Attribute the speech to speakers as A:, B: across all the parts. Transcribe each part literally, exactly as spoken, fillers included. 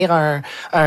A: un,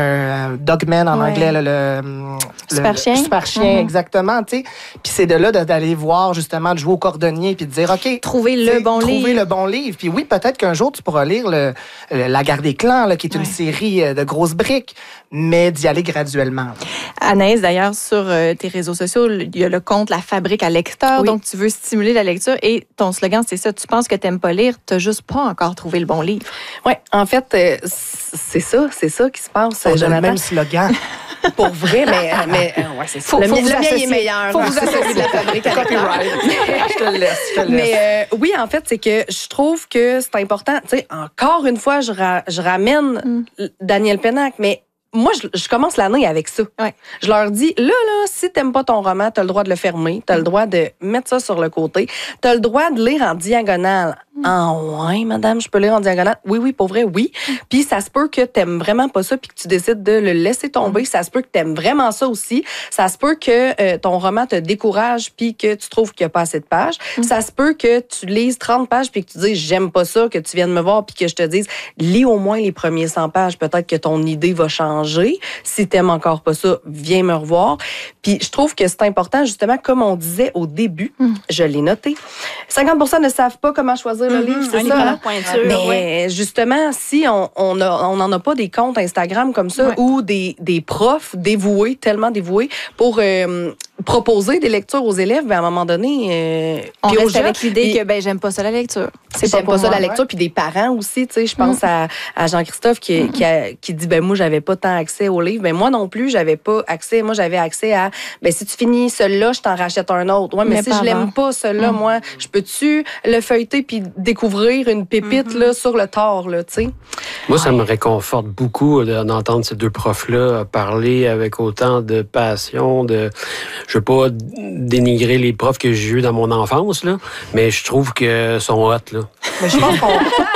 A: un dogman en ouais. anglais, le, le,
B: super
A: le,
B: chien,
A: le super chien mm-hmm. exactement, tu sais. Puis c'est de là de, d'aller voir justement, de jouer au cordonnier, puis de dire, ok,
B: trouver le bon
A: trouver
B: livre,
A: trouver le bon livre. Puis oui, peut-être qu'un jour tu pourras lire le, le La Guerre des clans, là, qui est ouais. une série de grosses briques, mais d'y aller graduellement.
B: Anaïs, d'ailleurs, sur euh, tes réseaux sociaux, il y a le compte La Fabrique à lecteurs, oui. donc tu veux stimuler la lecture et ton slogan, c'est ça. Tu penses que t'aimes pas lire, t'as juste pas encore trouvé le bon livre.
C: Oui, en fait, euh, c'est ça, c'est ça qui se passe.
A: On a le même slogan.
C: Pour vrai, mais, mais euh, ouais, c'est ça. Le,
B: faut
C: le mien
B: associer.
C: est meilleur.
B: Faut vous associer de La Fabrique à lecteurs.
A: Je te le laisse, je te le laisse.
C: Mais euh, oui, en fait, c'est que je trouve que c'est important. Tu sais, encore une fois, je, ra- je ramène mm. Daniel Pénac, mais moi, je, je commence l'année avec ça.
B: Ouais.
C: Je leur dis, là, là, si t'aimes pas ton roman, t'as le droit de le fermer, t'as le droit de mettre ça sur le côté, t'as le droit de lire en diagonale. Mm. Ah ouais, madame, je peux lire en diagonale? Oui, oui, pour vrai, oui. Mm. Puis ça se peut que t'aimes vraiment pas ça puis que tu décides de le laisser tomber. Mm. Ça se peut que t'aimes vraiment ça aussi. Ça se peut que euh, ton roman te décourage puis que tu trouves qu'il y a pas assez de pages. Mm. Ça se peut que tu lises trente pages puis que tu dises, j'aime pas ça, que tu viennes me voir puis que je te dise, lis au moins les premiers cent pages. Peut-être que ton idée va changer. Si t'aimes encore pas ça, viens me revoir. Puis je trouve que c'est important, justement, comme on disait au début, mm. je l'ai noté, cinquante pour cent ne savent pas comment choisir le mm-hmm. livre, c'est
B: un
C: ça.
B: Hein? Pointure,
C: mais
B: ouais.
C: justement, si on on a, on n'en a pas des comptes Instagram comme ça, ouais. ou des, des profs dévoués, tellement dévoués, pour euh, proposer des lectures aux élèves, ben à un moment donné... Euh,
B: on reste
C: aux gens,
B: avec l'idée que ben j'aime pas ça la lecture.
C: C'est j'aime pas, pas ça moi, la lecture, ouais. puis des parents aussi, tu sais, je pense mm. à, à Jean-Christophe qui, mm. qui, a, qui dit, ben moi, j'avais pas tant accès aux livres. Ben moi non plus, j'avais pas accès. Moi, j'avais accès à, ben si tu finis celui-là, je t'en rachète un autre. Ouais, mais, mais si je l'aime pas, celui-là, mm. moi, je peux-tu le feuilleter puis découvrir une pépite mm-hmm. là sur le tard, là, tu sais?
D: Moi, ça me réconforte beaucoup d'entendre ces deux profs-là parler avec autant de passion, de... Je veux pas dénigrer les profs que j'ai eus dans mon enfance, là, mais je trouve que sont hot, là.
A: Mais je pense qu'on...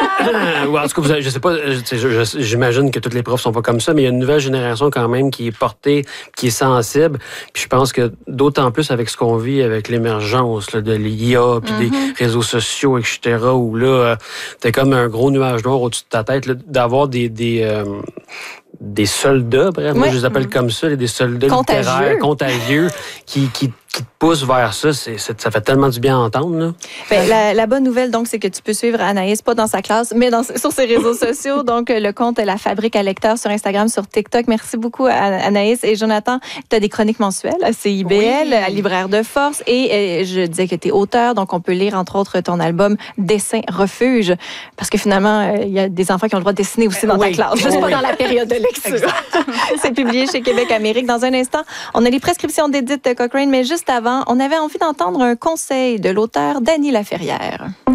D: Ou en tout cas, je sais pas, j'imagine que tous les profs sont pas comme ça, mais il y a une nouvelle génération quand même qui est portée, qui est sensible. Puis je pense que d'autant plus avec ce qu'on vit avec l'émergence là, de l'I A, puis mm-hmm. des réseaux sociaux, et cetera, où là, euh, t'es comme un gros nuage noir au-dessus de ta tête, là, d'avoir des... des euh, des soldats, bref, oui. moi je les appelle mmh. comme ça, des soldats
B: contagieux.
D: littéraires, contagieux, qui, qui, qui te poussent vers ça. C'est, c'est, ça fait tellement du bien à entendre. Là.
B: Ben, la, la bonne nouvelle, donc, c'est que tu peux suivre Anaïs, pas dans sa classe, mais dans, sur ses réseaux sociaux. Donc, le compte La Fabrique à lecteurs sur Instagram, sur TikTok. Merci beaucoup, Anaïs. Et Jonathan, tu as des chroniques mensuelles à C I B L, oui. à Libraire de Force. Et, et je disais que tu es auteur, donc on peut lire, entre autres, ton album Dessin Refuge. Parce que finalement, il y a des enfants qui ont le droit de dessiner aussi dans oui. ta classe, juste oui. pas dans la période de lecture. C'est publié chez Québec Amérique. Dans un instant, on a les prescriptions d'Edith Cochrane, mais juste avant, on avait envie d'entendre un conseil de l'auteur Dany Laferrière.